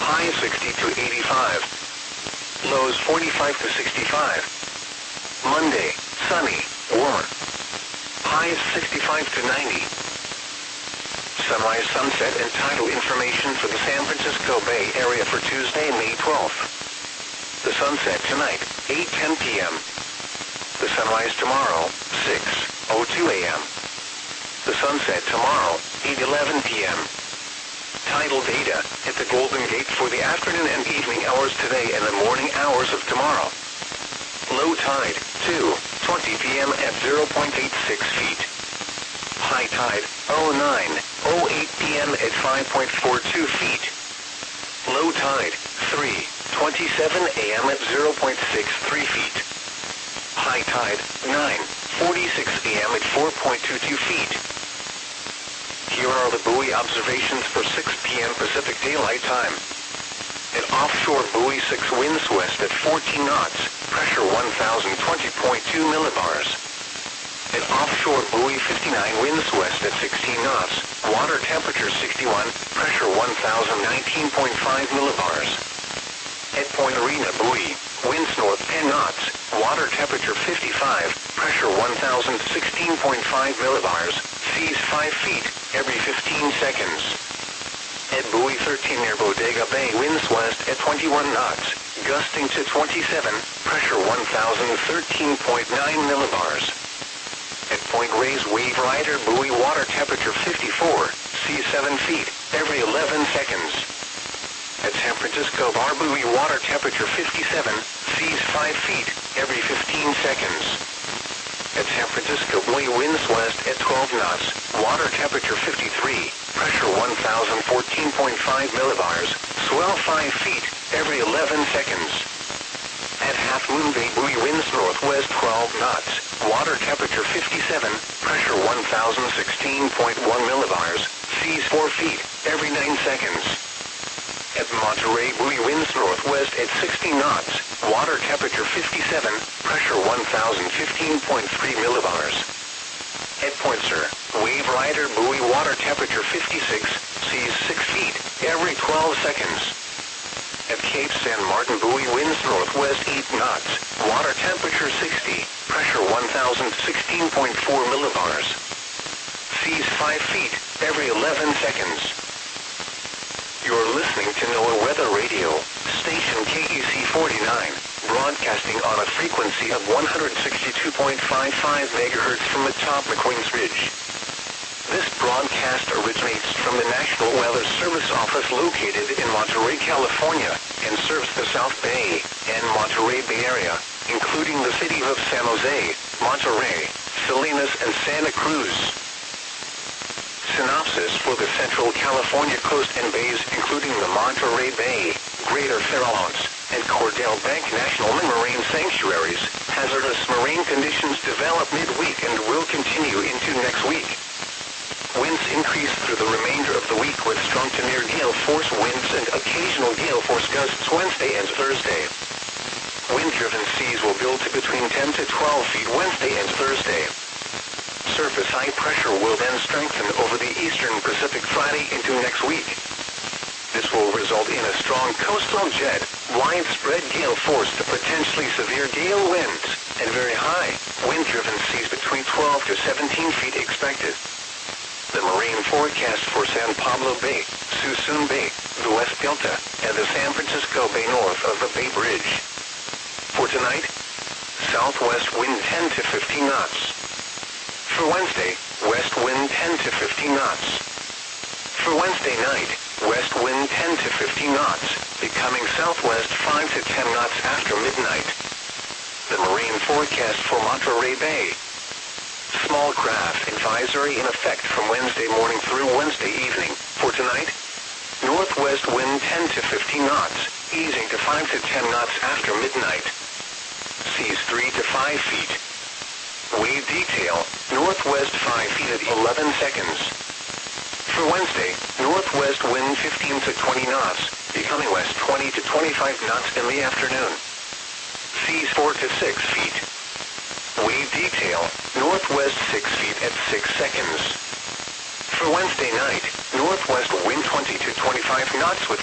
High 60 to 85. Lows 45 to 65. Monday, sunny, warmer. Highs 65 to 90. Sunrise, sunset, and tidal information for the San Francisco Bay Area for Tuesday, May 12th. The sunset tonight, 8:10 p.m. The sunrise tomorrow, 6:02 a.m. The sunset tomorrow, 8:11 p.m. Tidal data at the Golden Gate for the afternoon and evening hours today and the morning hours of tomorrow. Low tide, 2:20 p.m. at 0.86 feet. High tide, 09:08 p.m. at 5.42 feet. Low tide, 3:27 a.m. at 0.63 feet. High tide, 9:46 a.m. at 4.22 feet. Here are the buoy observations for 6 p.m. Pacific Daylight Time. At offshore buoy 6 winds west at 14 knots, pressure 1020.2 millibars. At offshore buoy 59 winds west at 16 knots, water temperature 61, pressure 1019.5 millibars. At Point Arena buoy, winds north 10 knots, water temperature 55, pressure 1016.5 millibars, seas 5 feet, every 15 seconds. At buoy 13 near Bodega Bay, winds west at 21 knots, gusting to 27, pressure 1013.9 millibars. At Point Reyes Wave Rider buoy, water temperature 54, seas 7 feet, every 11 seconds. At San Francisco Bar buoy, water temperature 57, seas 5 feet, every 15 seconds. At San Francisco buoy, winds west at 12 knots, water temperature 53, pressure 1014.5 millibars, swell 5 feet, every 11 seconds. At Half Moon Bay buoy, winds northwest 12 knots, water temperature 57, pressure 1016.1 millibars, seas 4 feet, every 9 seconds. At Monterey buoy, winds northwest at 60 knots, water temperature 57, pressure 1015.3 millibars. At Point Sur, Wave Rider buoy, water temperature 56, seas 6 feet, every 12 seconds. At Cape San Martin buoy, winds northwest 8 knots, water temperature 60, pressure 1016.4 millibars. Seas 5 feet, every 11 seconds. You're listening to NOAA Weather Radio, station KEC 49, broadcasting on a frequency of 162.55 MHz from atop McQueen's Ridge. This broadcast originates from the National Weather Service office located in Monterey, California, and serves the South Bay and Monterey Bay Area, including the city of San Jose, Monterey, Salinas, and Santa Cruz. Synopsis for the Central California coast and bays, including the Monterey Bay, Greater Farallones, and Cordell Bank National Marine Sanctuaries. Hazardous marine conditions develop midweek and will continue into next week. Winds increase through the remainder of the week with strong to near gale force winds and occasional gale force gusts Wednesday and Thursday. Wind-driven seas will build to between 10 to 12 feet Wednesday and Thursday. Surface high pressure will then strengthen over the eastern Pacific Friday into next week. This will result in a strong coastal jet, widespread gale force to potentially severe gale winds, and very high, wind-driven seas between 12 to 17 feet expected. The marine forecast for San Pablo Bay, Suisun Bay, the West Delta, and the San Francisco Bay north of the Bay Bridge. For tonight, southwest wind 10 to 15 knots. For Wednesday, west wind 10 to 15 knots. For Wednesday night, west wind 10 to 15 knots, becoming southwest 5 to 10 knots after midnight. The marine forecast for Monterey Bay. Small craft advisory in effect from Wednesday morning through Wednesday evening. For tonight, northwest wind 10 to 15 knots, easing to 5 to 10 knots after midnight. Seas 3 to 5 feet. Wave detail, northwest 5 feet at 11 seconds. For Wednesday, northwest wind 15 to 20 knots, becoming west 20 to 25 knots in the afternoon. Seas 4 to 6 feet. Wave detail, northwest 6 feet at 6 seconds. For Wednesday night, northwest wind 20 to 25 knots with